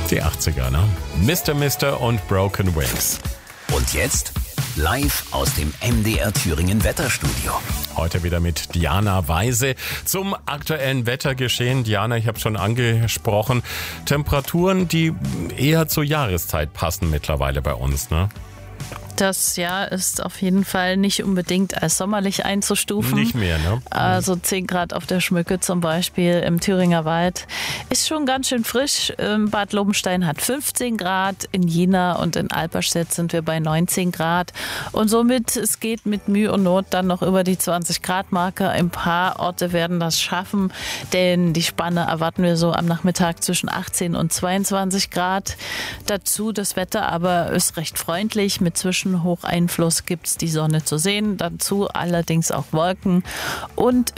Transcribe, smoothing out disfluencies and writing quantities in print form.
Die 80er, ne? Mr. und Broken Wings. Und jetzt live aus dem MDR Thüringen Wetterstudio. Heute wieder mit Diana Weise zum aktuellen Wettergeschehen. Diana, ich habe schon angesprochen, Temperaturen, die eher zur Jahreszeit passen mittlerweile bei uns, ne? Das Jahr ist auf jeden Fall nicht unbedingt als sommerlich einzustufen. Nicht mehr, ne? Also 10 Grad auf der Schmücke zum Beispiel im Thüringer Wald. Ist schon ganz schön frisch. Bad Lobenstein hat 15 Grad. In Jena und in Alperstedt sind wir bei 19 Grad. Und somit, es geht mit Mühe und Not dann noch über die 20 Grad Marke. Ein paar Orte werden das schaffen, denn die Spanne erwarten wir so am Nachmittag zwischen 18 und 22 Grad. Dazu das Wetter aber ist recht freundlich. Mit Hocheinfluss gibt es die Sonne zu sehen, dazu allerdings auch Wolken und